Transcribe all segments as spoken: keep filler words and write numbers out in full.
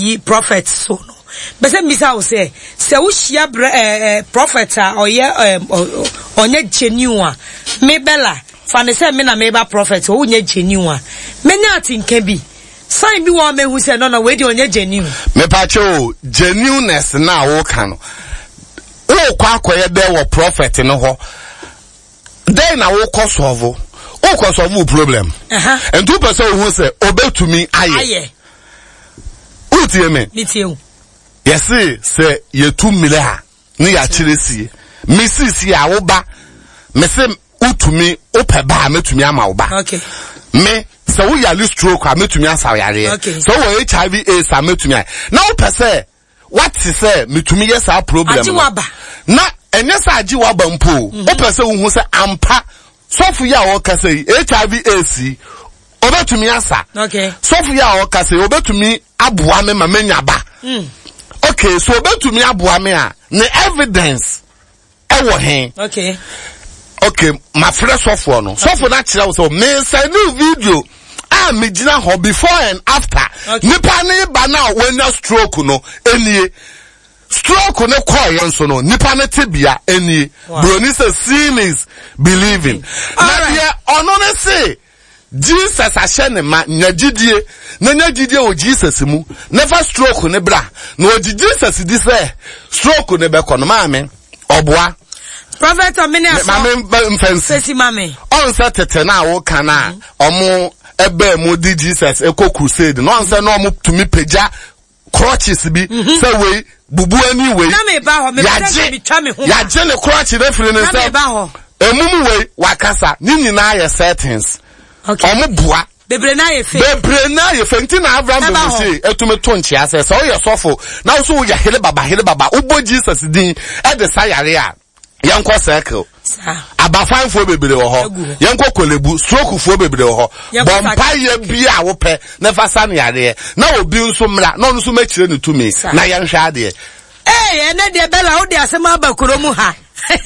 yi prophet so no be say misa wo say se wo hia eh prophet a oye onye genuine a me bella fa ne say me na me ba prophet wo nya genuine a me nya atinka bi sign bi wo me hu say no no we di onye genuine me pa cho genuineness na wo kan no o kwa akoye be wo prophet no ho then na wo ko solve o ko solve problem uh-huh. And two person who say obetumi aye aye utie me mitie yes say ye two million ni ya chiresi misisi a wo ba me say utumi opeba metumi ama wo ba okay me so we ya stroke a metumi asa yare okay. So we H I V AIDS a metumi now person what say metumi yes a problem na enye sa agi waba mpo o pese wo hu se ampa sofu ya wo kase H I V AIDS obetumi asa okay sofu ya wo kase obetumi aboa me ma menya ba mm. Okay so obetumi aboa me a ne evidence e wo hen okay okay my friend sofu no sofu na kire wo so me say new video ah me gina ho before and after okay. Nipa ne ba na when na stroke no enie stroke ne koy enso no nipa ne tebia enie broni say seeing is believing na dia ono ne say Jesus ahye ne ma nyagidie na nyagidie o Jesus mu never stroke ne bra na o Jesus di say stroke ne be kono ma me oboa prophet omini aso mame mfansi sesi mame on say tete na wo kana omo ebe mo di Jesus eko crusade no on say no mo tumi peja crutches bi say we bubu ani we na me ba ho me be twa me ho ya je ne crutch refere ne say na me ba ho emum we wakasa ni nyina ye settings okay omo bua bebre na ye fe bebre na ye fe nti na Abraham be say etume to nchia say so ye sofo na so wo ya hele baba hele baba ubo Jesus din e de sayare a yanko circle abafan fo bebre wo ho yanko kolebu stroke fo bebre wo ho bompa ye bia wo pe na fasa ne yare na obi nso mra na onso machire ne tumi na yanhwa ade eh ene de bella wo de asema abakoro mu ha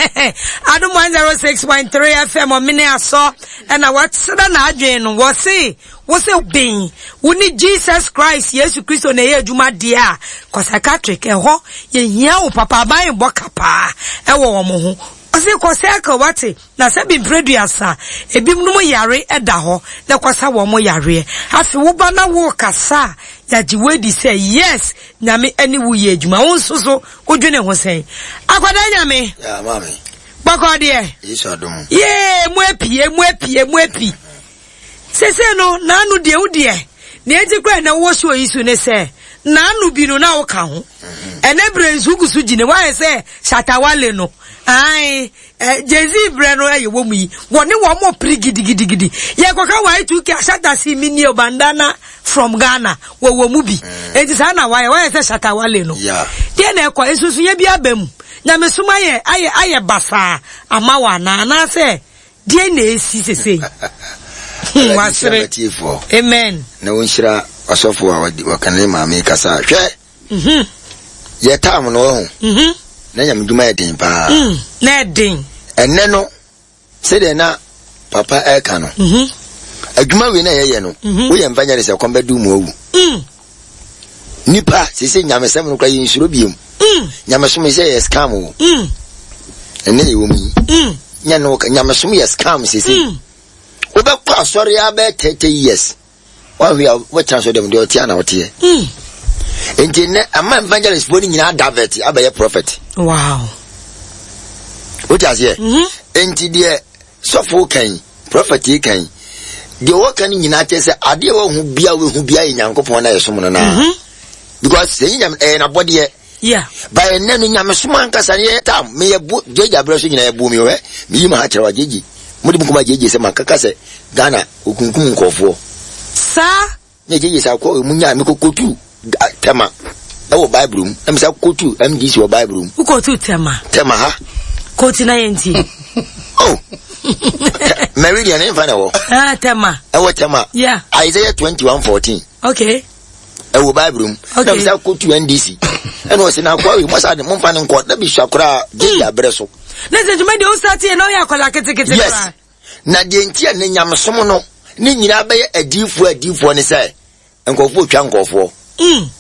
Adam one oh six point three F M o mini aso na what sada na adwen no wo se wo se bin wo ni Jesus Christ Yesu Kristo na ye adwuma de a psychiatric e ho ye hia wo papa ban bo kapa e wo wo mo ho ose ko seka wate na se bi preduasa e bi mu yare e da ho na kwasa wo mo yare afi wo ba na wo kasa ya jiwedi say yes nyame ani wo ye adwuma wo nsoso odwene ho sen akwada nyame ya mami bakode e iso dum ye mu apie mu apie mu api sese no na anu de wo de na eji kwa na wo so yisu ne se na anu bi no na wo ka ho ene brenzu gusu gine wa se shatawale no ai jezi breno aye wo mu yi woni wo mo pri gidigidigidi ye koka wa itu ki ashata si mini obandana from Ghana wo wo mu bi enti sa na wa ye wa se shatawale no tie na ekọ esusu ye bi abam na mesuma ye aye aye basa amawa na na se die na esi sese wasre amen na wonshira asofo wa wakane maame kasa hwe mhm ye tam no ho mhm na nyam duma edin pa mm na edin enne no se de na papa eka no mhm adwuma we na yeye no wo ye mfanya ne se komba du mu owu mm nipa se se nyamesem no kra ye nsuro biem mm nyamesom se ye scam wo mm enne ye wo mi mm nya no nyamesom ye scam se se mm wo be kwa sori ya be thirty years wa we we transfer dem de otia na otie mm enti ne ama evangelist boni nyina David abaye prophet wow what is here mhm enti de sofo kan prophet kan de wo kan nyina chese ade wo hu bia wo hu bia nyankopon na yesom no na mhm because say nyam eh na body yeah by nenu nyam som ankasa ne tam me ye bu jeja bro so nyina ye bu mi we mi ma ha kire wa jeji mudi bu kuma jeji se makaka se Ghana okunkum nkofo sa ne jeji sa ko mu nya mi kokotu tema e wo Bible room em say kotu em ji si wo Bible room kotu tema tema ha kotu na yenti oh Meridian in fana wo ah tema e wo tema yeah Isaiah twenty-one fourteen okay e wo Bible room em say kotu N D C eno o se na kwa we mo sa de mo fa ne nko na bi swakora je ya bere so na se juma de o start e na o ya kola ketekete yes na de ntia ne nyamsom no ni nyina be ye adifo adifo ne say nkofo twa nkofo mm